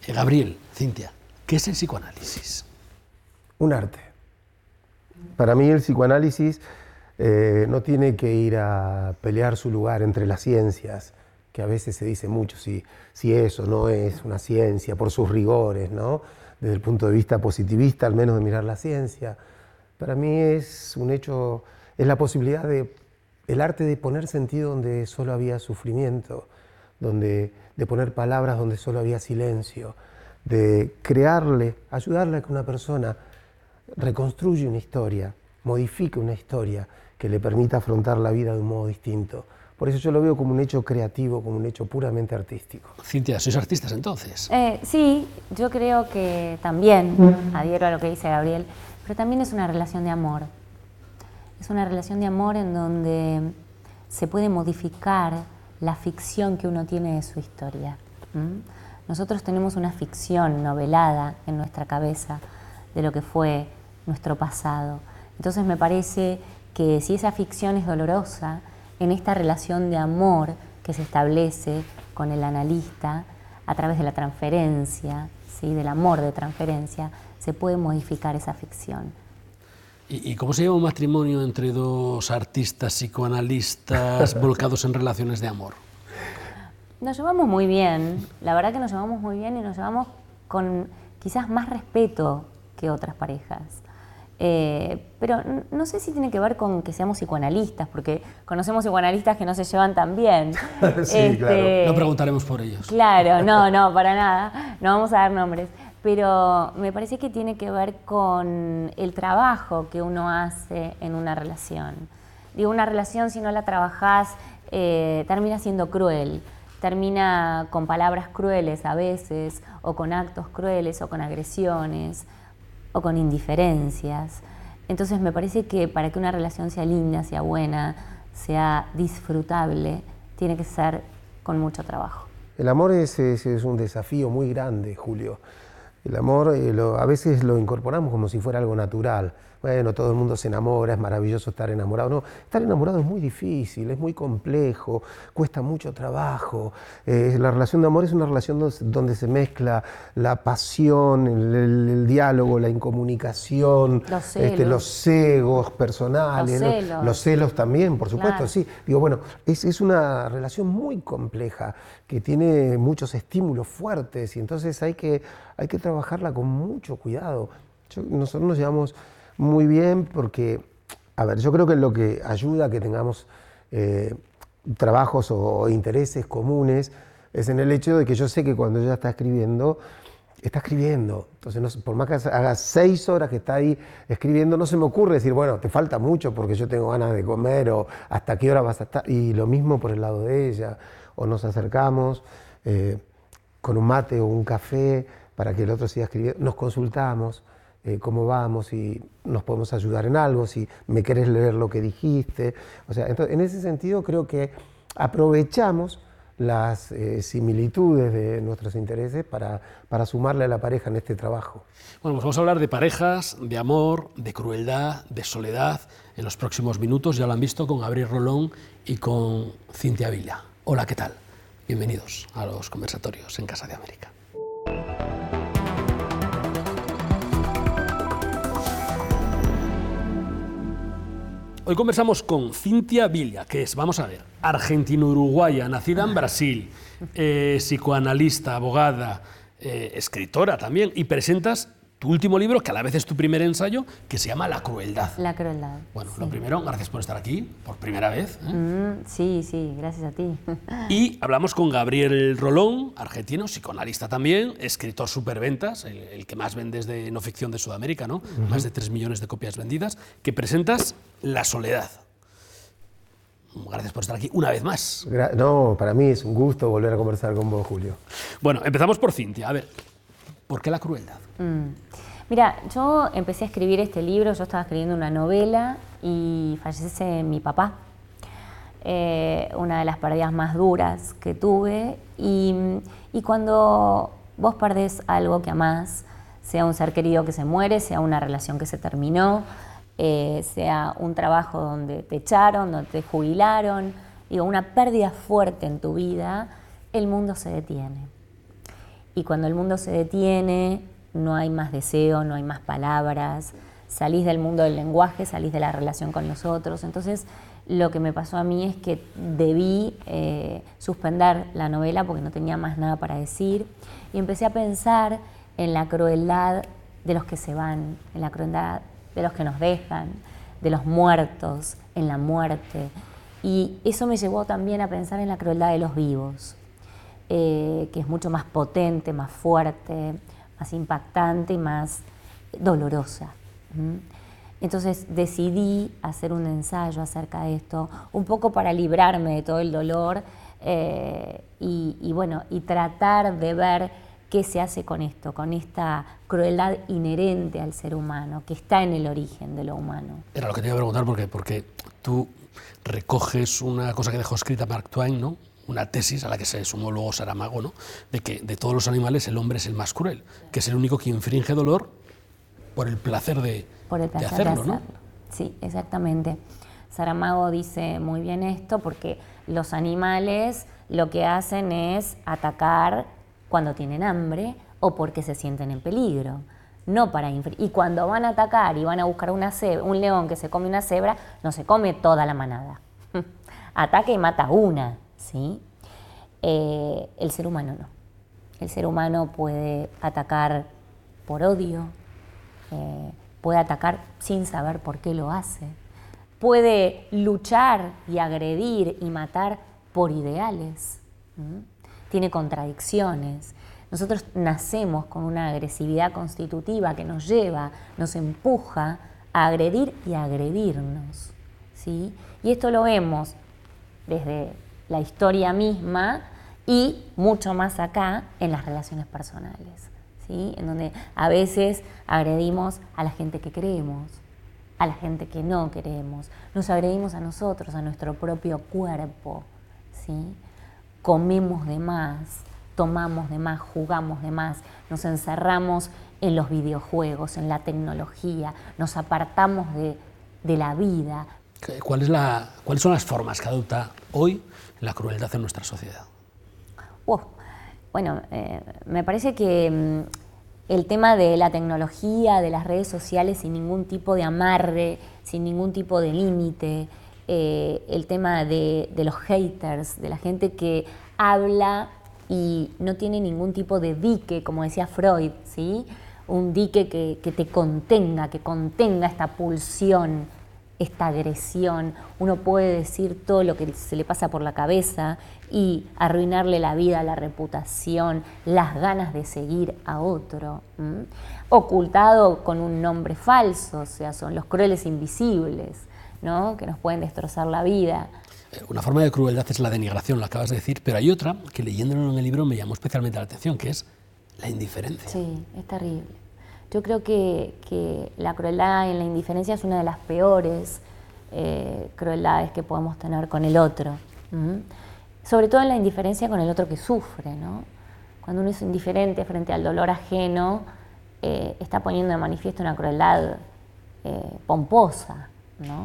Gabriel, Cintia, ¿qué es el psicoanálisis? Un arte. Para mí el psicoanálisis no tiene que ir a pelear su lugar entre las ciencias, que a veces se dice mucho si eso no es una ciencia por sus rigores, ¿no? Desde el punto de vista positivista, al menos de mirar la ciencia. Para mí es un hecho, es la posibilidad el arte de poner sentido donde solo había sufrimiento, de poner palabras donde solo había silencio, de crearle, ayudarle a que una persona reconstruya una historia, modifique una historia que le permita afrontar la vida de un modo distinto. Por eso yo lo veo como un hecho creativo, como un hecho puramente artístico. Cintia, ¿sois artistas entonces? Sí, yo creo que también, adhiero a lo que dice Gabriel, pero también es una relación de amor. Es una relación de amor en donde se puede modificar la ficción que uno tiene de su historia. Nosotros tenemos una ficción novelada en nuestra cabeza de lo que fue nuestro pasado. Entonces me parece que si esa ficción es dolorosa, en esta relación de amor que se establece con el analista a través de la transferencia, ¿sí? Del amor de transferencia, se puede modificar esa ficción. ¿Y cómo se lleva un matrimonio entre dos artistas psicoanalistas volcados en relaciones de amor? Nos llevamos muy bien, la verdad que nos llevamos muy bien y nos llevamos con quizás más respeto que otras parejas. Pero no sé si tiene que ver con que seamos psicoanalistas, porque conocemos psicoanalistas que no se llevan tan bien. Sí, claro. No preguntaremos por ellos. Claro, no, para nada, no vamos a dar nombres. Pero me parece que tiene que ver con el trabajo que uno hace en una relación. Digo, una relación si no la trabajás termina siendo cruel, termina con palabras crueles a veces, o con actos crueles, o con agresiones, o con indiferencias. Entonces me parece que para que una relación sea linda, sea buena, sea disfrutable, tiene que ser con mucho trabajo. El amor es un desafío muy grande, Julio. El amor a veces lo incorporamos como si fuera algo natural. Bueno, todo el mundo se enamora, es maravilloso estar enamorado. No, estar enamorado es muy difícil, es muy complejo, cuesta mucho trabajo. La relación de amor es una relación donde se mezcla la pasión, el diálogo, la incomunicación, los egos personales, los celos también, por supuesto, claro. Sí. Digo, bueno, es una relación muy compleja que tiene muchos estímulos fuertes y entonces hay que trabajarla con mucho cuidado. Nosotros nos llevamos muy bien porque, a ver, yo creo que lo que ayuda a que tengamos trabajos o intereses comunes es en el hecho de que yo sé que cuando ella está escribiendo. Entonces, no, por más que haga 6 horas que está ahí escribiendo, no se me ocurre decir, bueno, te falta mucho porque yo tengo ganas de comer o hasta qué hora vas a estar. Y lo mismo por el lado de ella. O nos acercamos con un mate o un café para que el otro siga escribiendo. Nos consultamos cómo vamos, si nos podemos ayudar en algo, si me querés leer lo que dijiste. O sea, entonces, en ese sentido creo que aprovechamos las similitudes de nuestros intereses para sumarle a la pareja en este trabajo. Bueno, pues vamos a hablar de parejas, de amor, de crueldad, de soledad en los próximos minutos. Ya lo han visto con Gabriel Rolón y con Cintia Vila. Hola, ¿qué tal? Bienvenidos a los conversatorios en Casa de América. Hoy conversamos con Cintia Vila, que es, vamos a ver, argentino-uruguaya, nacida en Brasil, psicoanalista, abogada, escritora también, y presentas tu último libro, que a la vez es tu primer ensayo, que se llama La crueldad. La crueldad. Bueno, sí. Lo primero, gracias por estar aquí, por primera vez. Sí, gracias a ti. Y hablamos con Gabriel Rolón, argentino, psicoanalista también, escritor superventas, el que más vendes de no ficción de Sudamérica, ¿no? Más de 3 millones de copias vendidas, que presentas La soledad. Gracias por estar aquí una vez más. No, para mí es un gusto volver a conversar con vos, Julio. Bueno, empezamos por Cintia. A ver, ¿por qué la crueldad? Mira, yo empecé a escribir este libro, yo estaba escribiendo una novela y fallece mi papá. Una de las pérdidas más duras que tuve y cuando vos perdés algo que amás, sea un ser querido que se muere, sea una relación que se terminó, sea un trabajo donde te echaron, donde te jubilaron, digo, una pérdida fuerte en tu vida, el mundo se detiene. y cuando el mundo se detiene, no hay más deseo, no hay más palabras, salís del mundo del lenguaje, salís de la relación con los otros. Entonces, lo que me pasó a mí es que debí suspender la novela porque no tenía más nada para decir, y empecé a pensar en la crueldad de los que se van, en la crueldad de los que nos dejan, de los muertos, en la muerte. Y eso me llevó también a pensar en la crueldad de los vivos, que es mucho más potente, más fuerte, más impactante y más dolorosa. Entonces decidí hacer un ensayo acerca de esto, un poco para librarme de todo el dolor y tratar de ver qué se hace con esto, con esta crueldad inherente al ser humano, que está en el origen de lo humano. Era lo que te iba a preguntar, porque tú recoges una cosa que dejó escrita Mark Twain, ¿no? Una tesis a la que se sumó luego Saramago, ¿no? De que de todos los animales el hombre es el más cruel, que es el único que infringe dolor por el placer de hacerlo, ¿no? Sí, exactamente. Saramago dice muy bien esto, porque los animales lo que hacen es atacar cuando tienen hambre o porque se sienten en peligro, no para y cuando van a atacar y van a buscar un león que se come una cebra, no se come toda la manada, ataca y mata una, ¿sí? El ser humano no. El ser humano puede atacar por odio, puede atacar sin saber por qué lo hace, puede luchar y agredir y matar por ideales. Tiene contradicciones. Nosotros nacemos con una agresividad constitutiva que nos lleva, nos empuja a agredir y a agredirnos, ¿sí? Y esto lo vemos desde la historia misma y mucho más acá en las relaciones personales, ¿sí? En donde a veces agredimos a la gente que queremos, a la gente que no queremos, nos agredimos a nosotros, a nuestro propio cuerpo, ¿sí? Comemos de más, tomamos de más, jugamos de más, nos encerramos en los videojuegos, en la tecnología, nos apartamos de la vida. ¿Cuáles son las formas que adopta hoy la crueldad en nuestra sociedad? Bueno, me parece que el tema de la tecnología, de las redes sociales sin ningún tipo de amarre, sin ningún tipo de límite, el tema de los haters, de la gente que habla y no tiene ningún tipo de dique, como decía Freud, ¿sí? Un dique que te contenga, que contenga esta pulsión, esta agresión. Uno puede decir todo lo que se le pasa por la cabeza y arruinarle la vida, la reputación, las ganas de seguir a otro, ocultado con un nombre falso, o sea, son los crueles invisibles, ¿no? Que nos pueden destrozar la vida. Una forma de crueldad es la denigración, lo acabas de decir, pero hay otra que leyéndolo en el libro me llamó especialmente la atención, que es la indiferencia. Sí, es terrible. Yo creo que la crueldad en la indiferencia es una de las peores crueldades que podemos tener con el otro. Sobre todo en la indiferencia con el otro que sufre, ¿no? Cuando uno es indiferente frente al dolor ajeno, está poniendo de manifiesto una crueldad pomposa, ¿no?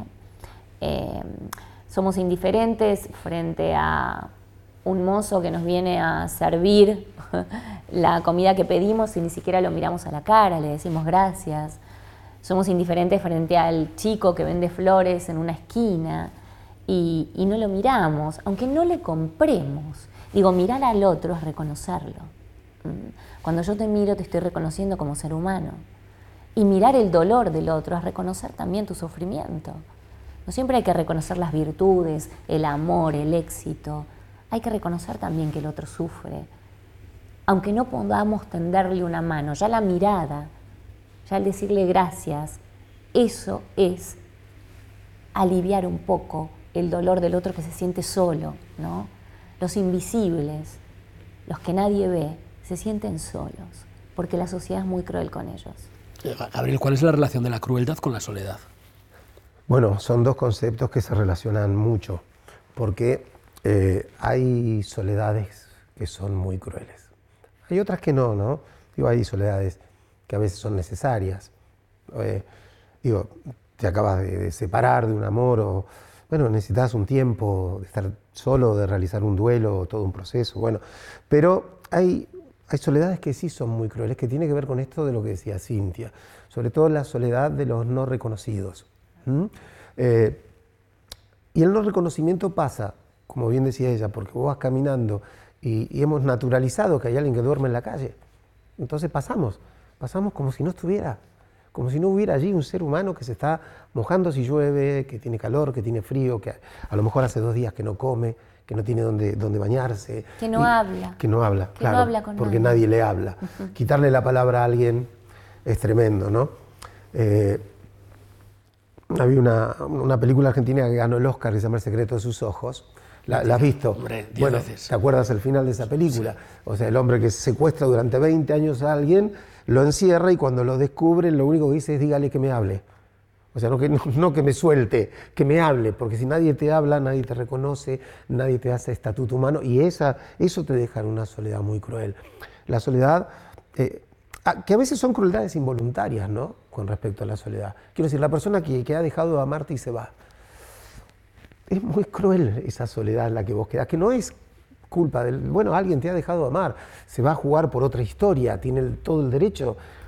Somos indiferentes frente a un mozo que nos viene a servir la comida que pedimos y ni siquiera lo miramos a la cara, le decimos gracias. Somos indiferentes frente al chico que vende flores en una esquina y no lo miramos, aunque no le compremos. Digo, mirar al otro es reconocerlo. Cuando yo te miro te estoy reconociendo como ser humano. Y mirar el dolor del otro es reconocer también tu sufrimiento. No siempre hay que reconocer las virtudes, el amor, el éxito. Hay que reconocer también que el otro sufre. Aunque no podamos tenderle una mano, ya la mirada, ya el decirle gracias, eso es aliviar un poco el dolor del otro que se siente solo, ¿no? Los invisibles, los que nadie ve, se sienten solos, porque la sociedad es muy cruel con ellos. Gabriel, ¿cuál es la relación de la crueldad con la soledad? Bueno, son dos conceptos que se relacionan mucho, porque hay soledades que son muy crueles. Hay otras que no, ¿no? Digo, hay soledades que a veces son necesarias. Digo, te acabas de separar de un amor o, bueno, necesitas un tiempo de estar solo, de realizar un duelo, todo un proceso, bueno. Pero hay hay soledades que sí son muy crueles, que tiene que ver con esto de lo que decía Cintia, sobre todo la soledad de los no reconocidos. Y el no reconocimiento pasa, como bien decía ella, porque vos vas caminando y hemos naturalizado que hay alguien que duerme en la calle. Entonces pasamos como si no estuviera, como si no hubiera allí un ser humano que se está mojando si llueve, que tiene calor, que tiene frío, que a lo mejor hace 2 días que no come, que no tiene dónde bañarse. Que no habla. Que no habla, que claro, no habla con porque nadie le habla. Quitarle la palabra a alguien es tremendo, ¿no? Había una película argentina que ganó el Oscar que se llama El secreto de sus ojos. ¿La has visto? Hombre, 10 bueno, veces. ¿te acuerdas el final de esa película? Sí. O sea, el hombre que secuestra durante 20 años a alguien, lo encierra y cuando lo descubren lo único que dice es dígale que me hable. O sea, no que me suelte, que me hable, porque si nadie te habla, nadie te reconoce, nadie te hace estatuto humano y eso te deja en una soledad muy cruel. La soledad, que a veces son crueldades involuntarias, ¿no? Con respecto a la soledad. Quiero decir, la persona que ha dejado de amarte y se va. Es muy cruel esa soledad en la que vos quedás, que no es culpa del... Bueno, alguien te ha dejado de amar, se va a jugar por otra historia, tiene todo el derecho